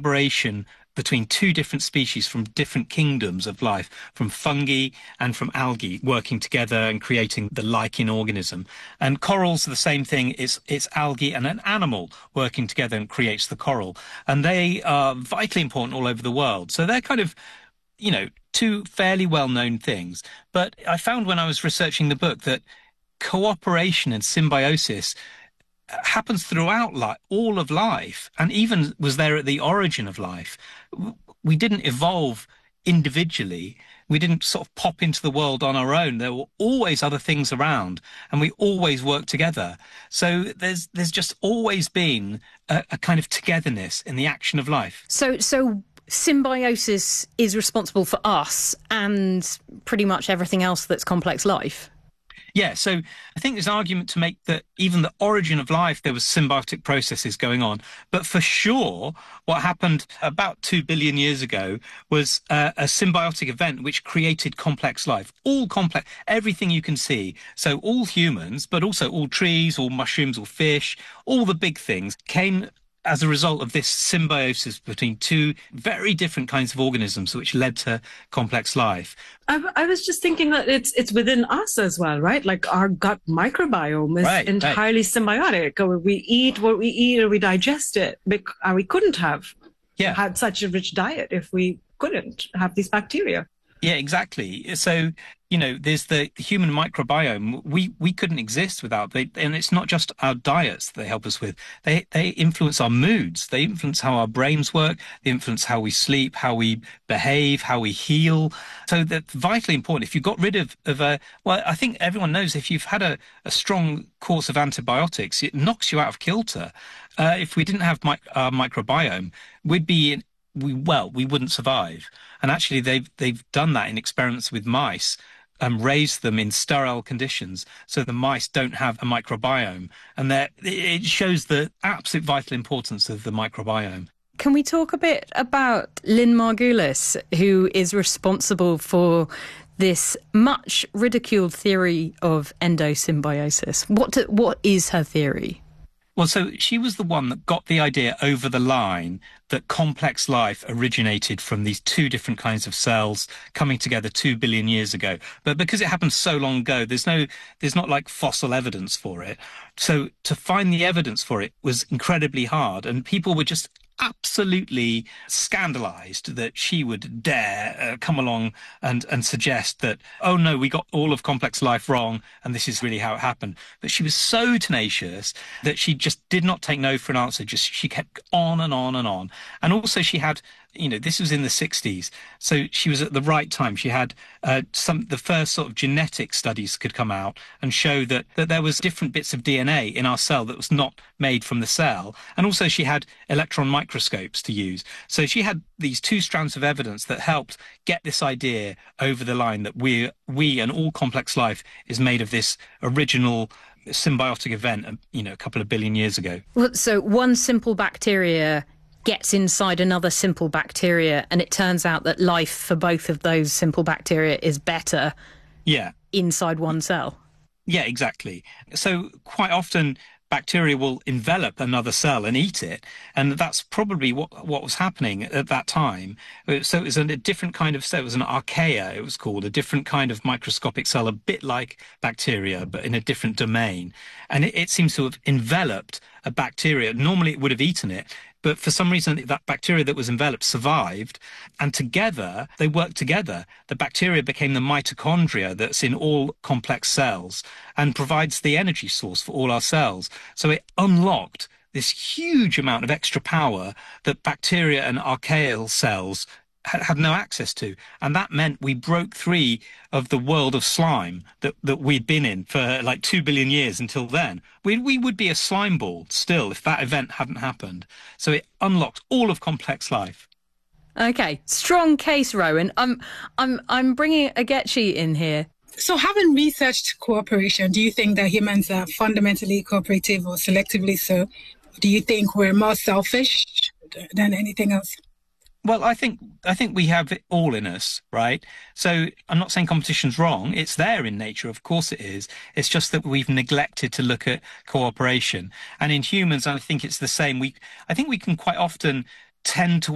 collaboration between two different species from different kingdoms of life, from fungi and from algae working together and creating the lichen organism. And corals are the same thing. It's algae and an animal working together and creates the coral. And they are vitally important all over the world. So they're kind of, two fairly well-known things. But I found when I was researching the book that cooperation and symbiosis happens throughout all of life, and even was there at the origin of life. We didn't evolve individually. We didn't sort of pop into the world on our own. There were always other things around, and we always worked together. So there's just always been a kind of togetherness in the action of life. So symbiosis is responsible for us and pretty much everything else that's complex life? Yeah, so I think there's an argument to make that even the origin of life, there was symbiotic processes going on. But for sure, what happened about 2 billion years ago was a symbiotic event which created complex life. All complex, everything you can see. So all humans, but also all trees, all mushrooms, all fish, all the big things came as a result of this symbiosis between two very different kinds of organisms, which led to complex life. I was just thinking that it's within us as well, right? Like our gut microbiome is entirely symbiotic. Or we eat what we eat, or we digest it. And we couldn't have had such a rich diet if we couldn't have these bacteria. Yeah, exactly. So, there's the human microbiome. We couldn't exist without it. And it's not just our diets that they help us with. They influence our moods. They influence how our brains work. They influence how we sleep, how we behave, how we heal. So that's vitally important. If you got rid of I think everyone knows if you've had a strong course of antibiotics, it knocks you out of kilter. If we didn't have our microbiome, we wouldn't survive. And actually, they've done that in experiments with mice, raised them in sterile conditions so the mice don't have a microbiome. And it shows the absolute vital importance of the microbiome. Can we talk a bit about Lynn Margulis, who is responsible for this much ridiculed theory of endosymbiosis? What is her theory? Well, so she was the one that got the idea over the line that complex life originated from these two different kinds of cells coming together 2 billion years ago. But because it happened so long ago, there's not like fossil evidence for it. So to find the evidence for it was incredibly hard, and people were just absolutely scandalized that she would dare come along and suggest that, oh no, we got all of complex life wrong and this is really how it happened. But she was so tenacious that she just did not take no for an answer. She kept on and on and on. And also she had, this was in the 60s, so she was at the right time. She had the first sort of genetic studies could come out and show that there was different bits of DNA in our cell that was not made from the cell. And also she had electron microscopes to use. So she had these two strands of evidence that helped get this idea over the line that we and all complex life is made of this original symbiotic event, a couple of billion years ago. Well, so one simple bacteria gets inside another simple bacteria, and it turns out that life for both of those simple bacteria is better inside one cell. Yeah, exactly. So quite often bacteria will envelop another cell and eat it, and that's probably what was happening at that time. So it was a different kind of cell. It was an archaea, it was called, a different kind of microscopic cell, a bit like bacteria, but in a different domain. And it seems to have enveloped a bacteria. Normally it would have eaten it, but for some reason that bacteria that was enveloped survived, and together, they worked together. The bacteria became the mitochondria that's in all complex cells and provides the energy source for all our cells. So it unlocked this huge amount of extra power that bacteria and archaeal cells had no access to. And that meant we broke free of the world of slime that we'd been in for like 2 billion years until then. We would be a slime ball still if that event hadn't happened. So it unlocked all of complex life. Okay, strong case, Rowan. I'm bringing Agechi in here. So having researched cooperation, do you think that humans are fundamentally cooperative or selectively so? Do you think we're more selfish than anything else? Well, I think we have it all in us, right? So I'm not saying competition's wrong. It's there in nature. Of course it is. It's just that we've neglected to look at cooperation. And in humans, I think it's the same. I think we can quite often tend to